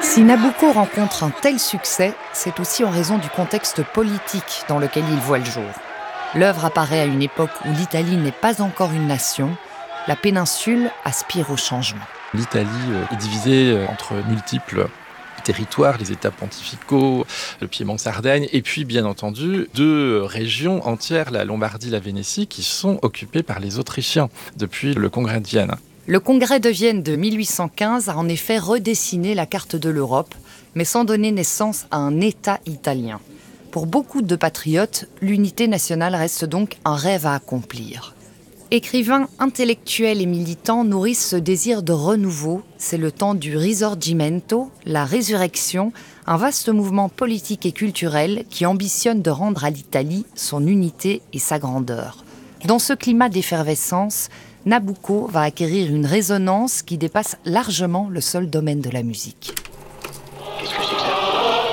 Si Nabucco rencontre un tel succès, c'est aussi en raison du contexte politique dans lequel il voit le jour. L'œuvre apparaît à une époque où l'Italie n'est pas encore une nation. La péninsule aspire au changement. L'Italie est divisée entre multiples territoires, les États pontificaux, le Piémont-Sardaigne, et puis bien entendu 2 régions entières, la Lombardie, la Vénétie, qui sont occupées par les Autrichiens depuis le Congrès de Vienne. Le Congrès de Vienne de 1815 a en effet redessiné la carte de l'Europe, mais sans donner naissance à un État italien. Pour beaucoup de patriotes, l'unité nationale reste donc un rêve à accomplir. Écrivains, intellectuels et militants nourrissent ce désir de renouveau. C'est le temps du Risorgimento, la résurrection, un vaste mouvement politique et culturel qui ambitionne de rendre à l'Italie son unité et sa grandeur. Dans ce climat d'effervescence, Nabucco va acquérir une résonance qui dépasse largement le seul domaine de la musique. Qu'est-ce que c'est que ça ?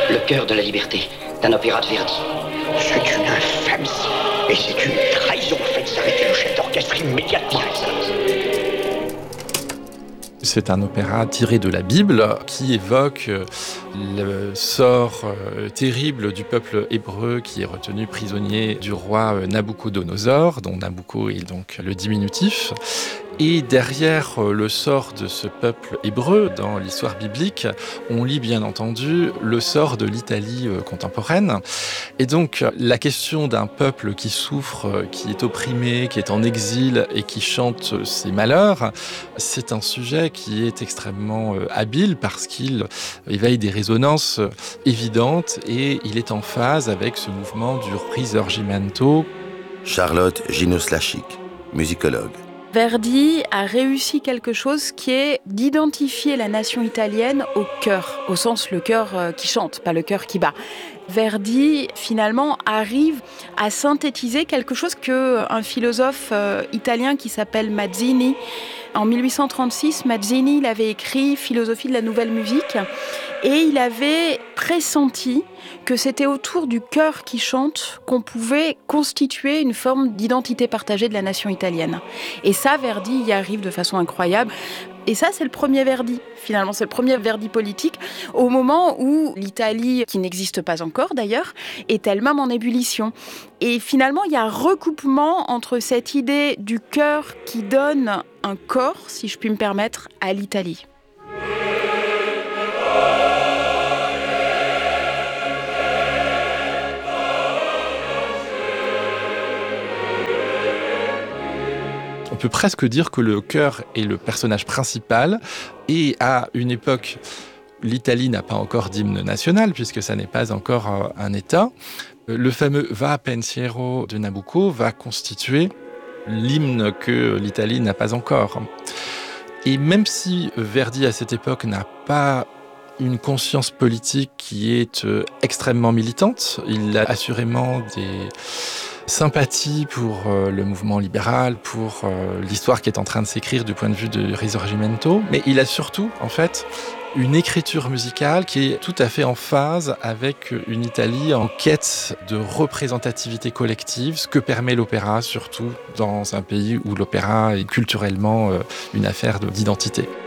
Le cœur de la liberté, d'un opéra de Verdi. C'est une infamie et c'est une trahison. Faites arrêter le chef d'orchestre immédiatement. C'est un opéra tiré de la Bible qui évoque le sort terrible du peuple hébreu qui est retenu prisonnier du roi Nabuchodonosor, dont Nabucco est donc le diminutif. Et derrière le sort de ce peuple hébreu, dans l'histoire biblique, on lit bien entendu le sort de l'Italie contemporaine. Et donc, la question d'un peuple qui souffre, qui est opprimé, qui est en exil et qui chante ses malheurs, c'est un sujet qui est extrêmement habile parce qu'il éveille des résonances évidentes et il est en phase avec ce mouvement du Risorgimento. Charlotte Ginos-Lachic, musicologue. Verdi a réussi quelque chose qui est d'identifier la nation italienne au cœur, au sens le cœur qui chante, pas le cœur qui bat. Verdi, finalement, arrive à synthétiser quelque chose qu'un philosophe italien qui s'appelle Mazzini, en 1836, Mazzini, il avait écrit « Philosophie de la nouvelle musique » et il avait pressenti que c'était autour du cœur qui chante qu'on pouvait constituer une forme d'identité partagée de la nation italienne. Et ça, Verdi y arrive de façon incroyable. Et ça, c'est le premier Verdi, finalement. C'est le premier Verdi politique, au moment où l'Italie, qui n'existe pas encore d'ailleurs, est elle-même en ébullition. Et finalement, il y a un recoupement entre cette idée du cœur qui donne un corps, si je puis me permettre, à l'Italie. On peut presque dire que le chœur est le personnage principal et à une époque, l'Italie n'a pas encore d'hymne national puisque ça n'est pas encore un État. Le fameux Va pensiero de Nabucco va constituer l'hymne que l'Italie n'a pas encore. Et même si Verdi à cette époque n'a pas une conscience politique qui est extrêmement militante, il a assurément des sympathie pour le mouvement libéral, pour l'histoire qui est en train de s'écrire du point de vue de Risorgimento, mais il a surtout, en fait, une écriture musicale qui est tout à fait en phase avec une Italie en quête de représentativité collective, ce que permet l'opéra, surtout dans un pays où l'opéra est culturellement une affaire d'identité.